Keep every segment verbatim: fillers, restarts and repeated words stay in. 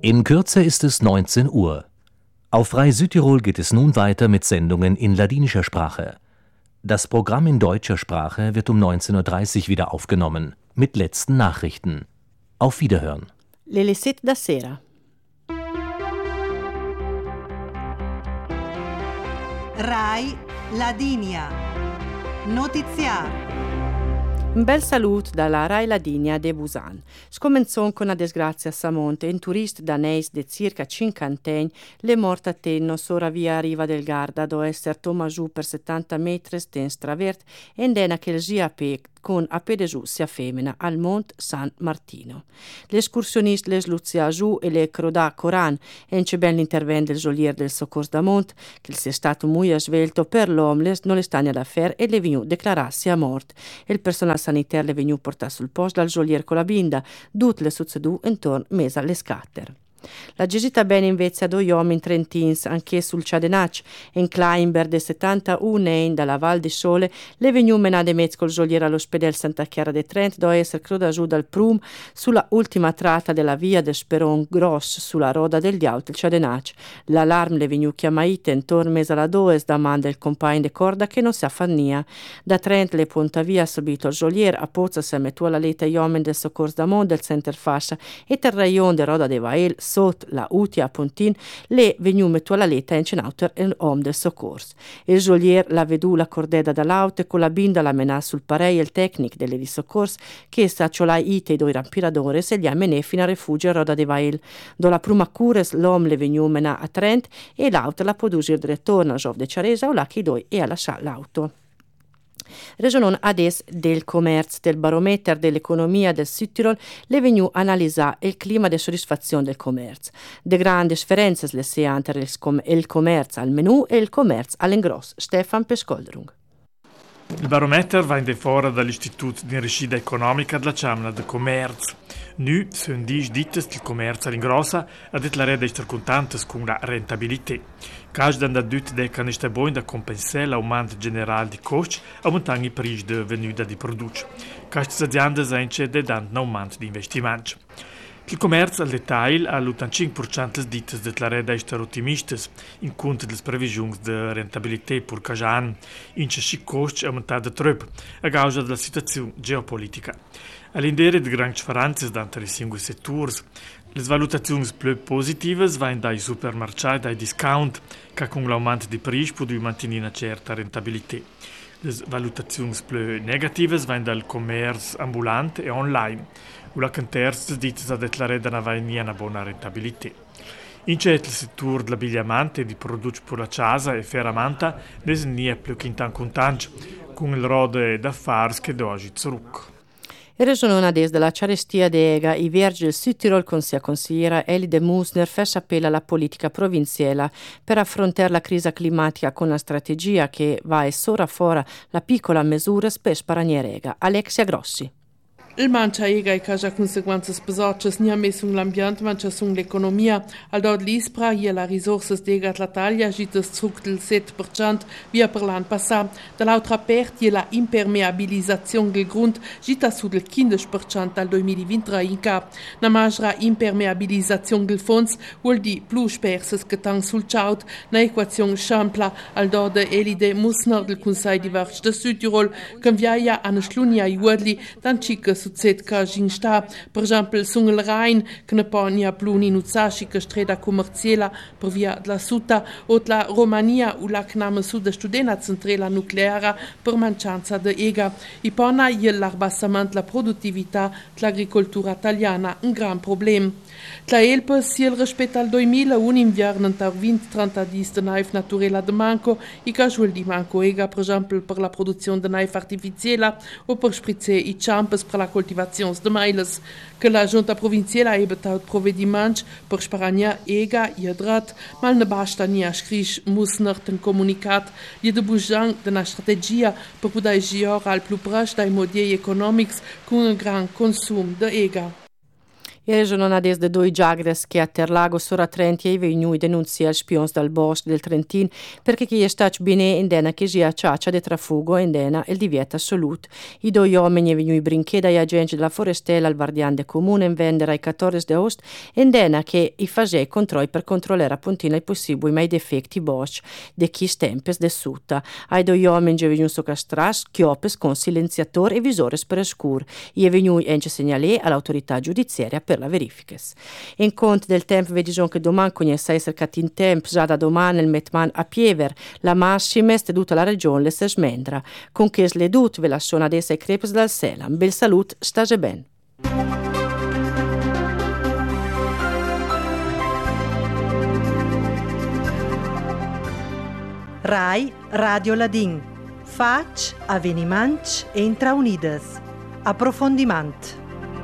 In Kürze ist es neunzehn Uhr. Auf Rai Südtirol geht es nun weiter mit Sendungen in ladinischer Sprache. Das Programm in deutscher Sprache wird um neunzehn Uhr dreißig wieder aufgenommen, mit letzten Nachrichten. Auf Wiederhören. Le set da sera. Rai Ladinia. Notiziario. Un bel saluto dalla Rai Ladinia de Busan. Scomenzò con una disgrazia a Samonte, un turista danese di circa cinquant'anni, le morte a tenno sora via riva del Garda, do essere toma giù per settanta metri sten stravert, e indena che il gia pec con a piede giù sia femmina al Mont San Martino. L'escursionista les luzia giù e le crodà Coran, e in c'è ben l'intervento del Jolier del Soccors da Mont, che sia stato molto svelto per l'uomo, non le stagna da fer e le venu declararsi a morte. Il personale sanitario le venu portato sul posto dal Jolier con la binda, tutte le succedù intorno mesa alle scatter. La gesita bene invece a due uomini trentins, anche sul Ciadenac, in Kleinberg de settantuno anni dalla Val di Sole, le venu menade mezzo col Jolier all'ospedale Santa Chiara de Trent, do essere croda giù dal Prum sulla ultima tratta della via de Speron Gross sulla roda degli auto il Ciadenac. L'allarme le venu chiamaite intorno mesa alla does da man del compagno de corda che non si affannia. Da Trent le punta via subito il Jolier a Pozza se mettua la leta gli uomini del Soccors da Mont del Center Fascia e ter rayon de roda de Vael sotto la Utia a Pontin, le venu metto alla letta in cenauter e l'om del Soccors. Il Jolier la vedù la cordeda dall'auto e con la binda la menà sul parei il tecnic delle di Soccors che sta ciolai ite doi rampiradores e gli ha menè fino a rifugio a roda de Vael. Do la prima cures l'om le venu menà a Trent e l'auto la podusir de ritorno a Giov de Ciaresa o la chi doi e a lasciare l'auto. Regionon ades del commercio del barometro dell'economia del Südtirol le venu analizzare il clima di soddisfazione del commercio. De grandi differenze le si entre il, com- il commercio al menù e il commercio all'ingrosso. Stefan Pescoldrung. Il barometro va in fuori dall'Istituto di Ricerca Economica della Camera de Commercio. Nu sono dieci dittes del commercio all'ingrossa a declarare di essere contenti con la rentabilità. Caso da dut de can este buon da compensare l'aumento generale di costi aumentando i prezzi de venuta di prodotti. Queste aziende hanno de dan un aumento di investimenti. Il commercio al detail ha l'ottantacinque per cento delle ditte declarate di essere ottimisti in conto delle previsioni di rentabilità per cada anno, in cui i costi aumentano troppo a causa della situazione geopolitica. All'interno di grandi differenze tra i singoli settori, le valutazioni più positive vanno dai supermercati e dai discount, che con l'aumento di prezzi possono mantenere una certa rentabilità. Le valutazioni più negative vanno dal commercio ambulante e online, la terza ditte a declarare di non avere una buona rentabilità. In certi settori dell'abbigliamento e di prodotti per la casa e ferramenta, ne sono più che in contenti, con il rode d'affari che da oggi zuruc. Il regionone ades della Ciarestia de Ega, i Vergi del Südtirol con sia consigliera Elide Musner fa appello alla politica provinciale per affrontare la crisi climatica con una strategia che va e sora fora la piccola misura per sparaniere Ega. Alexia Grossi. Il mangia ega e caja conseguenze pesantes nia mai sur l'ambiente, mangia sur l'economia. Al dod l'ISPRA e la risorse dega la taglia agita struc del sette per cento via per l'anno passato. Dall'altra parte la impermeabilizzazione del grund gita su del quindici per cento al duemilaventitré in cap. Na majra impermeabilizzazione del fonds vuol di plus perses che tang sul chaut na equazione schampla al dod Elide Musner del Consiglio di Verge de Südtirol che viaia a neslunia juadli dan cica succede che in sta, per esempio, sul Rhein, che ne pone pluni nuzzaci che strada commerciale per via della suta, o la Romania, o la kname sud studena centrale nucleare per mancanza di ega. I pona l'abbassamento della produttività dell'agricoltura italiana un gran problema. La elpa sia rispetto al duemilauno inverno tra venti trenta di naif naturale de manco e casual di manco ega, per esempio, per la produzione di naif artificiale o per sprizzare i champes per la coltivazione de mailes, che la giunta provinciale ha ebetaut provvedimenti per sparagna ega e drat, ma ne basta ni a scrisch musner ten comunicat e de bujan de una strategia per poter giora al più presto dai modeli economici con un gran consum de ega. E sono una des de due giagres che a Terlago sora Trenti e venui denunzia il spions dal Bosch del Trentin perché chi è stato bene in dena che sia ciaccia de trafugo in dena il divieto assoluto. I due uomini venui brinché dai agenti della Forestella al Vardian de Comune in vendere ai quattordici de agosto in dena che i fasei controlli per controllare appuntina i possibili mai defetti Bosch de chi stempes de sutta. Ai due uomini venui socastras, chiopes con silenziatore e visores per escur. I venui ence segnalé all'autorità giudiziaria per la verifica. In conto del tempo vediamo che domani conosce essere cat in tempo già da domani il metman a Piever la massima è tutta la regione le smendra con che sledut ve la sono adesso e crepes dal Selam. Bel salut, stage ben. Rai Radio Ladin. Fac, avveniments e intraunides. Approfondiment.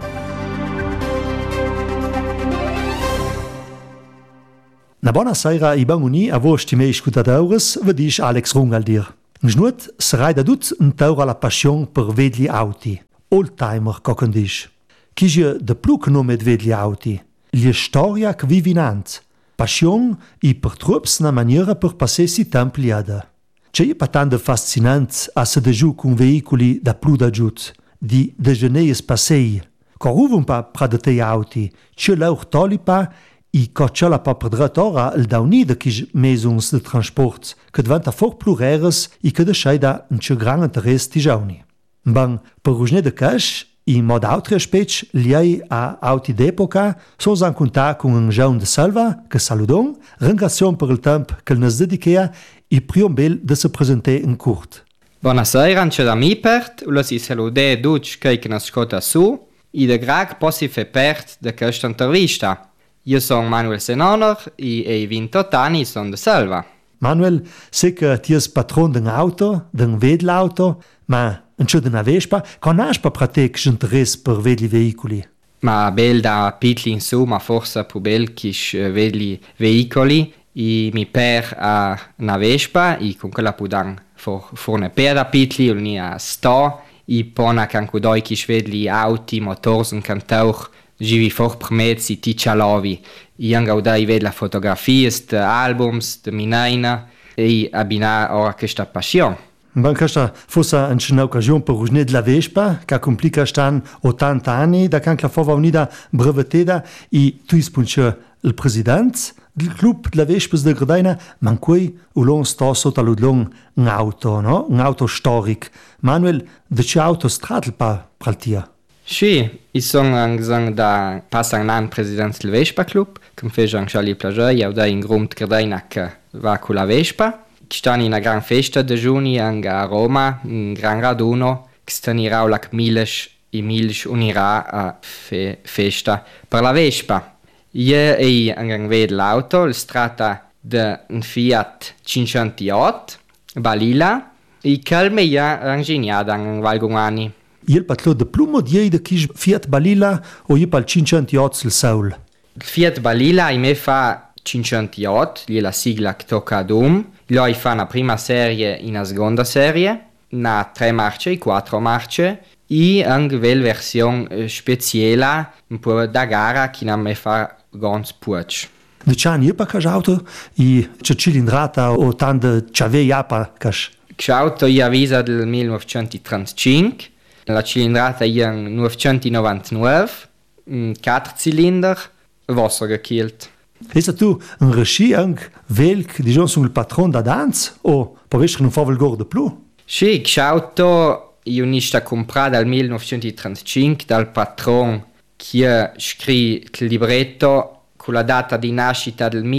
Na bona sera i banguni a vosti mei scutadores vedis Alex Rungaldir. Gnut sarai da dut un taura la passion per vedli auti. Oldtimer cocondis. Kije de pluk nomet vedli auti. Lie storia che vivinant. Passion i per trups na maniera per passessi temp liada. C'è i patande fascinant a se de giù con veicoli da plu da giut. Di dejeneis passei. Coruvum pa pradete auti. C'è leur tolipa i cocciala pa perdratora il dauni de quis mesuns de transport, che diventa fort plureres i che de scheida un ce gran interesse di jauni. Ban, per rugne de cash, i mod altri aspects liei a auti d'epoca, sono in contatto con un jaun de salva, che saludon, ringrazion per il tempo che nos dedichea i priombel de se presente in curt. Buonasera, anche da mi pert, ulo si salude duc che che nos scota su, i de grag possi fe pert de questa intervista. Io sono Manuel Senoner e ai ventotto anni sono da Salva. Manuel, sei che ti es patron d'un auto, d'un vedlauto, ma in ciò d'una Vespa, conosci pa pratic interesse per vedli veicoli? Ma bel da pitli in su, ma forse più bel che vedli veicoli, e mi per a una Vespa, e con quella pudan for, forne per da pitli, o a sto, e pona canco doi che vedli auti, motors, un cantauch, Givi for per mezzi ti cialovi. Io gaudai ved la fotografie, de albums, de minaina e abbina ora questa passione. Ben questa fosse un'occasione per uscire della Vespa, che complica stan ottanta anni, da canca la fova unida breveteda e tu ispunce il presidente del club della Vespa de Gradaina, man cui ulon sto sotto l'udlon un auto, no? Un auto storico. Manuel, de che auto stradel pa praltia? Sì, io sono da Passangan presidente del Vespa Club, che mi fece anche le plageur, io ho in Grum Gradaina che va con la Vespa. Sto in una gran festa di giugno a Roma, un gran raduno, che stanirà la Miles e Miles unirà a fe festa per la Vespa. Io ho anche l'auto, il strata di un Fiat cinquecentotto, Balila, e che mi ha ingegnato in Valgomani. Il patlo de plumo die de kis Fiat Balila o il pal cinquecentotto il Saul. Il Fiat Balila i me fa cinquecentotto, gli la sigla che tocca ad um. Lui fa una prima serie e una seconda serie, una tre marce e quattro marce, e anche una versione speciale un po' da gara che non mi fa ganz puc. De c'han io pa cas auto e c'è cilindrata o tante c'ave ja pa cas. L'auto io avvisa del millenovecentotrentacinque. La cilindrata è un novecentonovantanove, un quattro cilindri, Wasser gekillt. Ist tu un rechi anche velk, diciamo, sul patron da danza o povesce non fa il gordo più? Sì, l'auto io non sta comprata dal millenovecentotrentacinque dal patron che scrive il libretto con la data di nascita del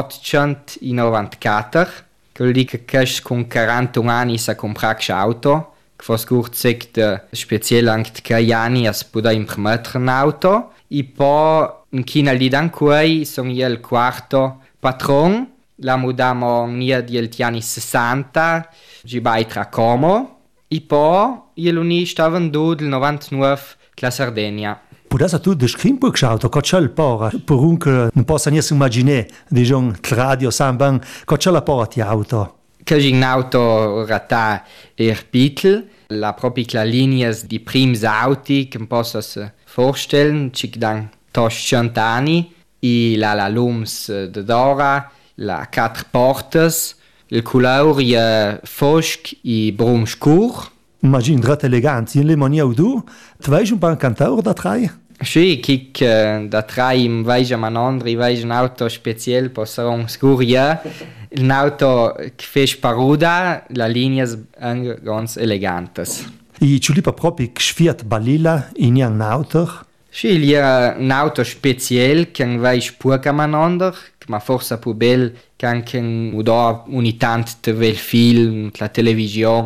milleottocentonovantaquattro, che vuol dire che con quarantuno anni si ha comprato l'auto. Fos gut sagt, speziell anche che anni si può imprimettere un'auto. E poi, in China lì da qui, sono io il quarto patron. La mudamo negli anni sessanta, ci vai tra Como. E poi, io l'uni stava venduto nel novantanove la Sardegna. Può tu descrivere per l'auto, che c'è il porra, per un che non possa neanche immaginare, diciamo, il radio, samban, che c'è la porra di auto? Che è un'auto in realtà er Beetle, la propria linea di primi auti che posso vorstellen, ci dan tosciantani e la la lums de dora, la quattro portes, il color è fosc e brum scur. Immagino drat elegant, in le mania udu, tu vai un po' un cantaur da trai? Sì, chic uh, da trai im veja manondri, veja un auto special, possono scuria, un auto che fes paruda, la linea è ganz elegantes. E ci lipa proprio che sfiat balilla in un auto? Sì, il è un auto special che non veja poca manondri, ma forse più bel che anche ogni tanto te vede il film, la televisione,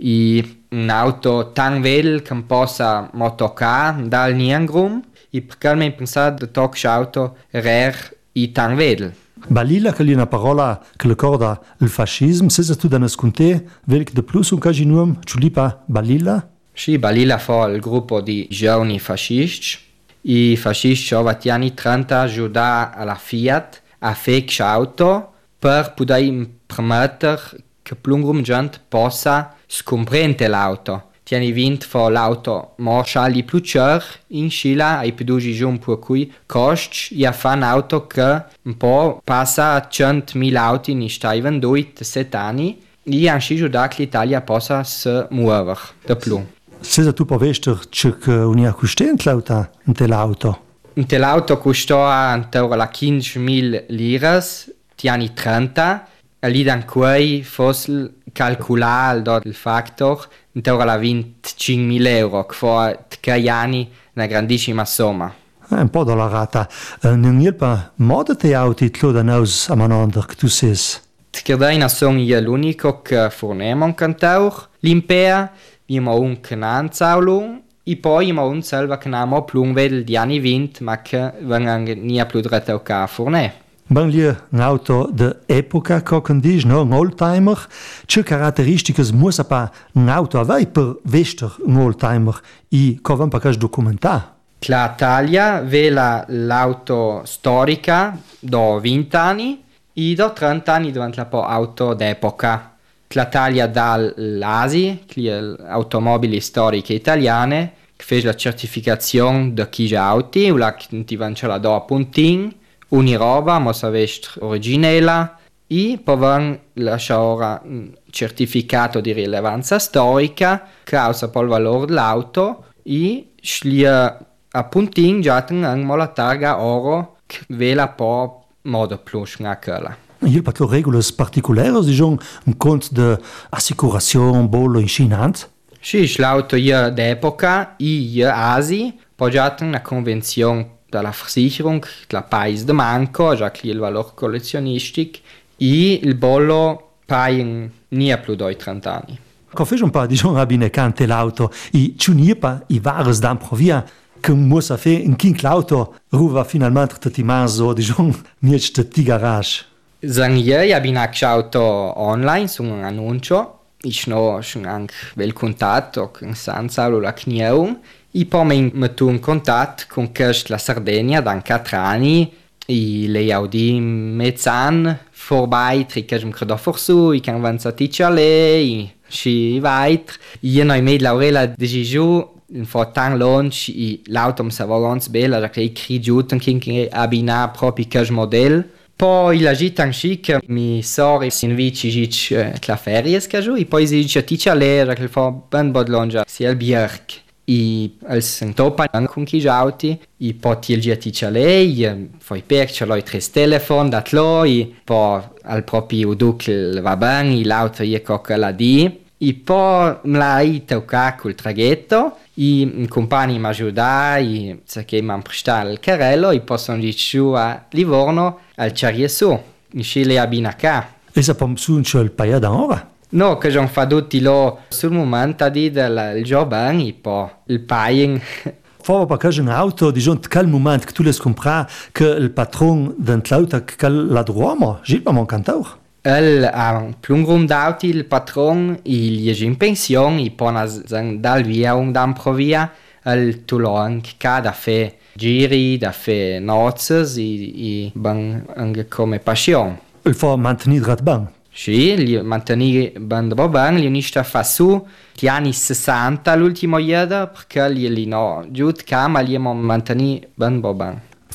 e un auto tan vel che possa motocar dal niangrum e perché mi pensato di toccare auto rare e tan vel. Balilla che è una parola che ricorda il fascismo, se tu da nasconte, vel che de plus un caginuum, ci lipa Balilla? Sì, Balilla fa il gruppo di giovani fascisti. I fascisti negli anni trenta aiutano alla Fiat a fare auto per poter permettere che più gente possa scomprendere l'auto. Tieni vinto fa l'auto marciali più cer in Scila e più giorni per cui costa e fa un'auto che un po' passa centomila auto in stai venduti sette anni e anche aiuta che l'Italia possa si muovere di più. Se tu puoi vedere che unia costante l'auto in l'auto? In l'auto costa intorno quindicimila lire, ti anni trenta, e lì da cui fosse calcolare il factor intorno a venticinquemila euro, che fa tre anni una grandissima somma. È un po' dalla rata. Non è pas moda te auti tlo da naus a manander che tu ses? Tcherdina sono io l'unico che forniamo un cantaur, l'impea, abbiamo un canan zaulung, e poi abbiamo un selva che non ha più vedel di anni venti, ma che vengono non più diretto a fornire. Ben lì un auto d'epoca che condis, no? Un oldtimer. Che caratteristiche musa pa un auto avere per vester un oldtimer e come pa che documentare? La Italia vela l'auto storica da venti anni e da trenta anni diventa un po' auto d'epoca. L'Italia dall'Asi, che è l'automobili storiche italiane, che fa la certificazione di chi ha auti, o la che diventa la da puntin, ogni roba, ma sa vest originella, e poi lascia ora un certificato di rilevanza storica, che ha il valore dell'auto, e schlia a puntin già tengono la targa oro, che vela po' modo plus nga quella. Hier pat lo regulas particulares, diciamo, un conto di assicurazione, bollo in Chinant? Sì, l'auto è d'epoca e è Asi, poi già una convenzione della Versicherung, la paese de manco, già che il valore collezionistico, e il bollo paga non più di trenta anni. Come fai un po', diciamo, abbinecante l'auto, e ci non pa i vari d'amprovia, che musa fare in king l'auto, ruva finalmente tutti i maso, diciamo, niente di garage. Zang io abbiamo auto online su un annuncio, e sono anche bel contatto con Sanza o la Knieum, e poi mi metto in contatto con la Sardegna da quattro anni, e le Audi mezz'anni, vorbei, che mi credo forse, e che vanno a ticciare, e si weiter. Io non ho mai Laurela di Giju, fa tan lunch, e l'auto mi sa ganz bella, perché io credo che abbina proprio questo modello. Poi la gita anche che mi sorri in vici gic la ferie scaju e poi si dice ti c'è che fa ben bodlongia sia il Björk e al sentopa con chi jauti e poi ti il ti c'è lei poi per c'è loi tre telefon dat loi poi al proprio duc va bene l'auto è cocca la di e poi me l'hai toccato col traghetto e in compagni mi aiuta e se che mi hanno prestato il carrello e poi sono giù a Livorno al Ciariesu, in Scile a Binacà. E se poi su il paio d'ora? No, che sono fatto lo sul momento di del giovane e poi il paio. Fava perché un auto, diciamo, quel momento che tu le comprar che il patron dell'auto che la druomo, gil pa mon cantaur. El ha un plungrum d'auti il patron, il è in pensione e poi dal via un d'amprovia el tulon che da fe giri, da fe nozes e, e ben anche come passione. Il fa mantenere ben? Sì, li mantenere ben ben, li unisce fa su gli anni sessanta l'ultimo ieda perché li li no giù ma li mantenere ben ben.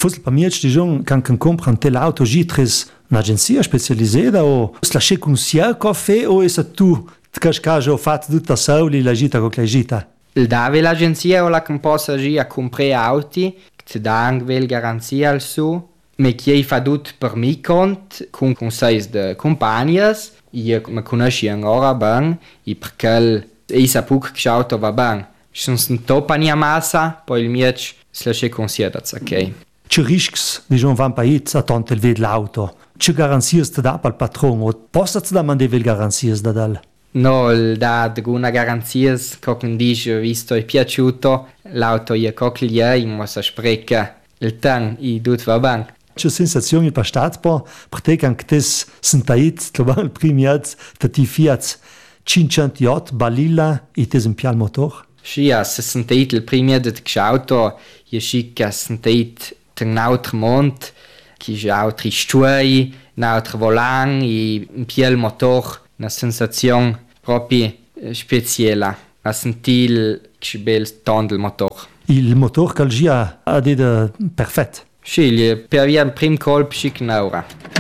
Forse per me diciamo che anche comprano l'auto gitres un'agenzia specializzata o la c'è con sia caffè o è se tu che caso fatto tutta soli la gita con la gita? Il dave l'agenzia o la che possa a comprare auti che ti dà anche garanzia al su, ma che fa tutto per mi conto con consigli di compagnie. Io mi conosco ancora bene e perché io sapevo che l'auto va bene. Ci sono top a massa, poi il mio se la c'è considerato, ok? Ci rischi, diciamo, van paese a tanto il vede l'auto. Ci garanzie ti dà per il patrono o posso ti da mandare le garanzie da dal? No, il da una garanzia che dice visto è piaciuto, l'auto io cocchia in mossa spreca il tan e tutto va bene. C'è sensazioni per stato per te che anche te sentait trovare il primo da ti Fiat cinquecentotto balilla e te in pial motor? Sì, se sentait il primo da auto, io sì che sentait un altro mondo, che c'è altri stuoi, un altro volante e un piel motor, una sensazione proprio speciale. A sentire che bel ton del motor. Il motor che gira ha detto perfetto. Sì, per via il primo colpo c'è un'ora.